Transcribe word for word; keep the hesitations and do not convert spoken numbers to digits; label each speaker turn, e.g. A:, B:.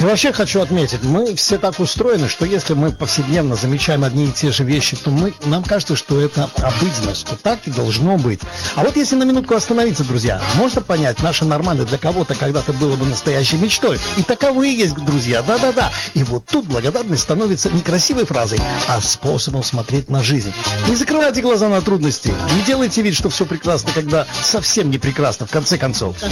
A: И вообще хочу отметить, мы все так устроены, что если мы повседневно замечаем одни и те же вещи, то мы, нам кажется, что это обыденность, что так и должно быть. А вот если на минутку остановиться, друзья, можно понять, наше нормально для кого-то когда-то было бы настоящей мечтой. И таковы и есть, друзья, да-да-да. И вот тут благодарность становится не красивой фразой, а способом смотреть на жизнь. Не закрывайте глаза на трудности, не делайте вид, что все прекрасно, когда совсем не прекрасно, в конце концов.